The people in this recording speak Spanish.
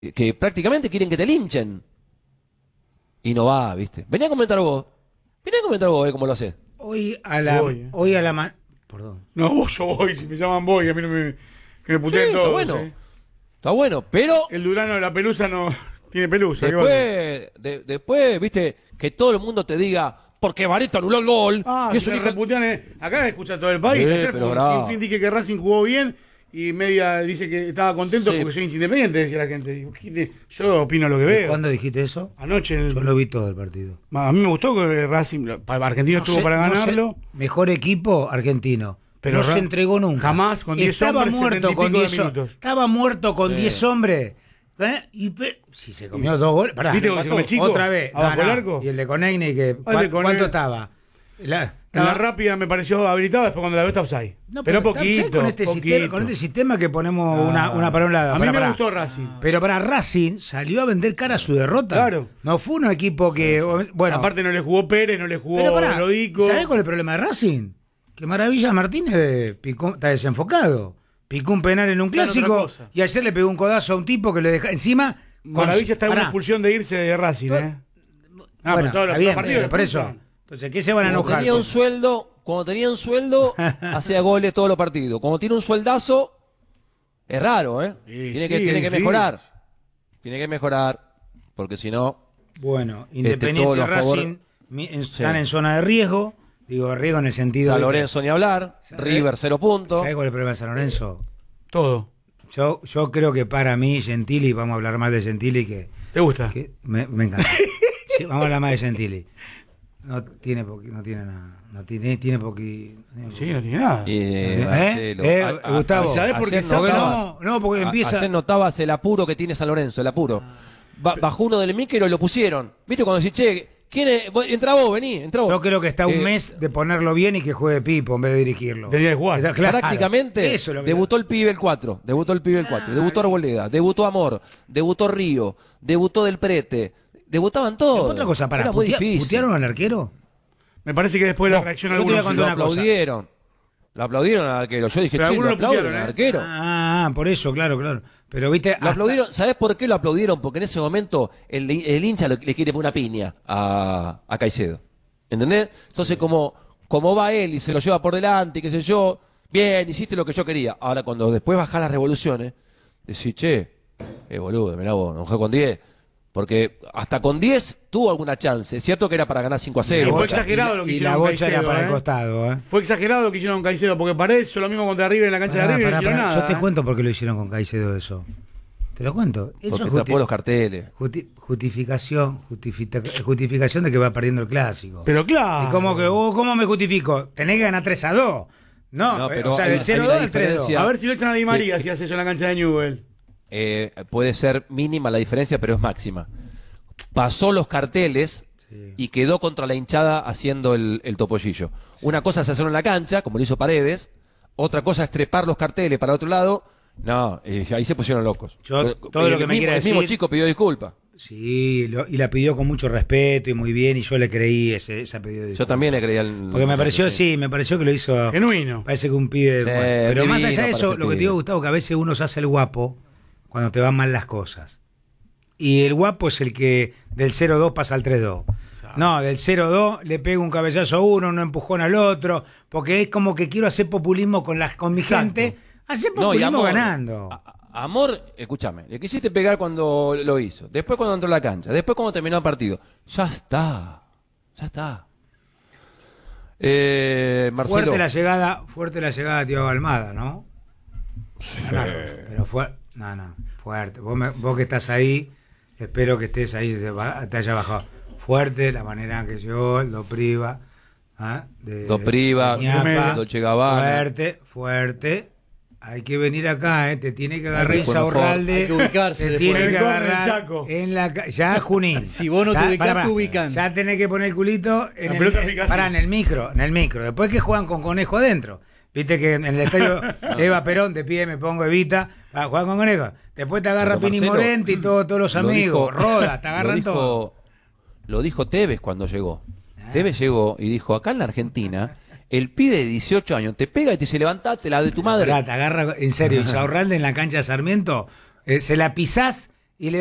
que prácticamente quieren que te linchen. Y no va, ¿viste? Vení a comentar vos, cómo lo haces. Perdón. No, vos yo voy, si me llaman voy, a mí no me... Que me puteen Sí, todos. está bueno. Está bueno, pero El Durano de la Pelusa no tiene pelusa. después, viste, que todo el mundo te diga, porque Barreto anuló el gol. Ah, y eso me reputean, acá escucha todo el país. Sí, Ayer pero sin bravo. fin dije que Racing jugó bien y media dice que estaba contento Sí. porque soy hincha independiente, decía la gente. Digo, yo opino lo que veo. ¿Cuándo dijiste eso? Anoche Yo lo vi todo el partido. a mí me gustó que Racing, Argentino estuvo para ganarlo. Mejor equipo argentino. Pero No se entregó nunca. Jamás, con 10 Estaba hombres, muerto 70 y con pico de 10 minutos. Estaba muerto con 10 hombres. Si se comió 2 goles. Pará, ¿Viste cómo se come el chico? otra vez. ¿Abajo el arco? Y el de Conegne, que Ah, el de Conegne. ¿cuánto estaba? En la rápida me pareció habilitado, después cuando la veo está offside. No, pero está poquito, offside con este sistema que ponemos una para un lado. A mí me Pará. gustó Racing. Pero para Racing salió a vender cara a su derrota. Claro. No fue un equipo que... Bueno, Aparte no le jugó Pérez, no le jugó pero pará, Lodico. ¿sabés cuál es el problema de Racing? Que Maravilla Martínez está desenfocado. Picó un penal en un Claro, clásico otra cosa. y ayer le pegó un codazo a un tipo que le deja encima. Maravilla está en una Pará. expulsión de irse de Racing, Bueno, pero todos los está bien, partidos pero por le eso. expulsan. Entonces, ¿qué se van a enojar? Cuando tenía un sueldo, hacía goles todos los partidos. Cuando tiene un sueldazo, es raro, ¿eh? Sí, Tiene que sí. mejorar. Tiene que mejorar, porque si no... Bueno, todos Independiente y los favor- Racing están en zona de riesgo. Digo, riesgo en el sentido San de que- Lorenzo ni hablar, River 0 puntos. ¿Sabés cuál es el problema de San Lorenzo? Todo. Yo creo que para mí, Gentili, vamos a hablar más de Gentili ¿Te gusta? que me encanta. Sí, vamos a hablar más de Gentili. No tiene nada. Tiene poqui. Sí, no tiene nada. Marcelo. Gustavo, ¿sabés por qué ayer saca? porque empieza. Ayer notabas el apuro que tiene San Lorenzo, el apuro. Bajó uno del míquero y lo pusieron. ¿Viste cuando decís, che, ¿quién es? Entra vos, vení, entra vos. Yo creo que está un mes de ponerlo bien y que juegue Pipo en vez de dirigirlo. Tenía que jugar. Claro, Prácticamente eso es lo que- debutó el pibe el 4, debutó Arboleda, debutó Amor, debutó Río, debutó Del Prete, debutaban todos. Otra cosa, para Era muy difícil. ¿putearon al arquero? Me parece que después de la reacción yo te voy a algunos contar Lo una cosa. aplaudieron. Lo aplaudieron al arquero. Yo dije, Pero che, lo algunos lo aplauden pusieron, al arquero. Por eso, claro. Pero viste. Lo aplaudieron. ¿Sabés por qué lo aplaudieron? Porque en ese momento el hincha le quiere poner una piña a Caicedo. ¿Entendés? Entonces, como va él y se lo lleva por delante y qué sé yo, bien, hiciste lo que yo quería. Ahora, cuando después bajás las revoluciones, decís, che, boludo, mirá vos, enojé con 10. Porque hasta con 10 tuvo alguna chance. Es cierto que era para ganar 5-0. Sí, fue exagerado lo que y hicieron la con bocha era Caicedo, para el costado, Fue exagerado lo que hicieron con Caicedo, porque Paredes hizo lo mismo contra River en la cancha de River y no hicieron nada. Yo te cuento por qué lo hicieron con Caicedo eso. Te lo cuento. Eso Porque es tapó los carteles. justificación de que va perdiendo el clásico. Pero claro. ¿Y cómo me justifico? Tenés que ganar 3-2. No, pero o sea, del hay 0-2 una al 3-2. diferencia. A ver si lo echan a Di María si hace eso en la cancha de Newell. Puede ser mínima la diferencia, pero es máxima. Pasó los carteles y quedó contra la hinchada haciendo el topollillo. Una cosa es hacerlo en la cancha, como lo hizo Paredes. Otra cosa es trepar los carteles para otro lado. No, ahí se pusieron locos. Todo lo que me quiera el mismo decir- chico pidió disculpas. Sí, y la pidió con mucho respeto y muy bien, y yo le creí esa pedido de Yo disculpas. también le creía al... Porque me pareció que lo hizo Genuino. Parece que un pibe. Sí, pero más divino, allá de eso, parece lo que te pibe. digo, Gustavo, que a veces uno se hace el guapo cuando te van mal las cosas. Y el guapo es el que del 0-2 pasa al 3-2. No, del 0-2 le pega un cabezazo a uno, un empujón al otro, porque es como que quiero hacer populismo con mi Exacto. gente. Hacer No, y populismo Amor, ganando. Amor, escúchame, le quisiste pegar cuando lo hizo, después cuando entró a la cancha, después cuando terminó el partido. Ya está. Marcelo. Fuerte la llegada de Thiago Almada, ¿no? Pero fuerte. Vos que estás ahí, espero que estés ahí, te haya bajado. Fuerte la manera en que llegó, lo priva. Lo priva, de Ñapa. Dolce Gabbana. Fuerte. Hay que venir acá, te tiene que agarrar Hay que Insaurralde. hay que ubicarse Te después. tiene que En el agarrar Chaco. en ya Junín. Si vos no te Ya, ubicás, te ubican. Ya tenés que poner el culito La pelota pica así. en el micro. Después que juegan con conejo adentro. Viste que en el estadio Eva Perón te pide, me pongo Evita, para jugar con conejo. Después te agarra Pero Pini Marcelo, Morente y todos los amigos. Roda, te agarran todo. Lo dijo Tevez cuando llegó. Tevez llegó y dijo, acá en la Argentina, el pibe de 18 años te pega y te dice, levantate la de tu madre. Te agarra, en serio, Insaurralde en la cancha de Sarmiento, se la pisás